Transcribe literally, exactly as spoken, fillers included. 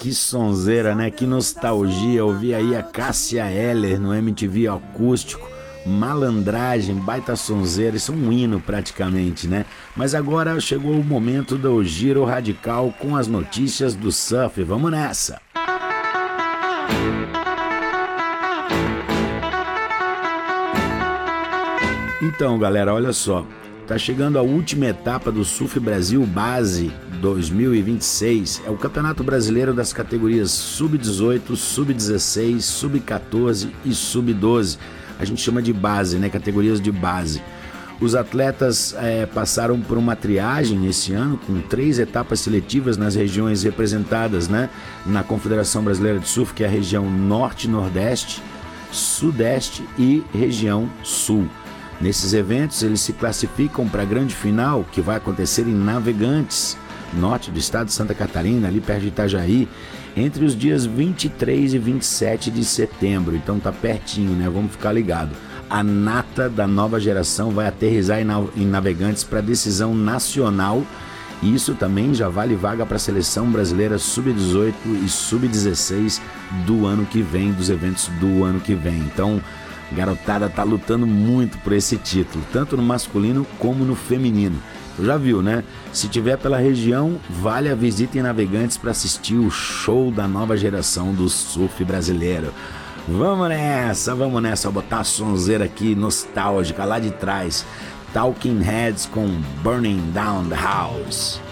Que sonzeira, né? Que nostalgia. Ouvir aí a Cássia Eller no M T V acústico. Malandragem, baita sonzeira. Isso é um hino praticamente, né? Mas agora chegou o momento do Giro Radical com as notícias do surf. Vamos nessa! Então, galera, olha só. Tá chegando a última etapa do Surf Brasil Base dois mil e vinte e seis. É o Campeonato Brasileiro das categorias sub dezoito, sub dezesseis, sub quatorze e sub doze. A gente chama de base, né? Categorias de base. Os atletas é, passaram por uma triagem esse ano com três etapas seletivas nas regiões representadas, né? Na Confederação Brasileira de Surf, que é a região Norte, Nordeste, Sudeste e região Sul. Nesses eventos, eles se classificam para a grande final, que vai acontecer em Navegantes, norte do estado de Santa Catarina, ali perto de Itajaí, entre os dias vinte e três e vinte e sete de setembro. Então tá pertinho, né? Vamos ficar ligado. A nata da nova geração vai aterrissar em Navegantes para decisão nacional. E isso também já vale vaga para a seleção brasileira sub dezoito e sub dezesseis do ano que vem, dos eventos do ano que vem. Então, a garotada tá lutando muito por esse título, tanto no masculino como no feminino. Tu já viu, né? Se tiver pela região, vale a visita em Navegantes para assistir o show da nova geração do surf brasileiro. Vamos nessa, vamos nessa, vou botar a sonzeira aqui, nostálgica, lá de trás. Talking Heads com Burning Down the House.